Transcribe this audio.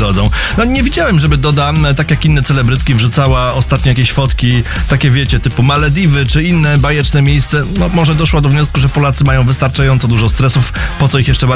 Dodą. No nie widziałem, żeby Doda, tak jak inne celebrytki, wrzucała ostatnio jakieś fotki, takie wiecie, typu Malediwy czy inne bajeczne miejsce. No może doszła do wniosku, że Polacy mają wystarczająco dużo stresów, po co ich jeszcze